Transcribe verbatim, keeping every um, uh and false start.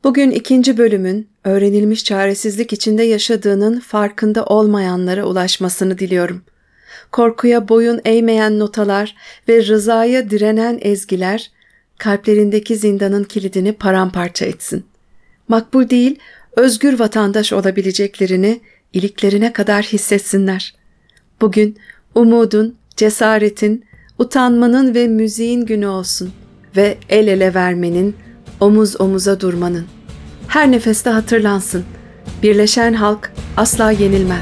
Bugün ikinci bölümün öğrenilmiş çaresizlik içinde yaşadığının farkında olmayanlara ulaşmasını diliyorum. Korkuya boyun eğmeyen notalar ve rızaya direnen ezgiler kalplerindeki zindanın kilidini paramparça etsin. Makbul değil, özgür vatandaş olabileceklerini iliklerine kadar hissetsinler. Bugün umudun, cesaretin, utanmanın ve müziğin günü olsun ve el ele vermenin, omuz omuza durmanın. Her nefeste hatırlansın. Birleşen halk asla yenilmez.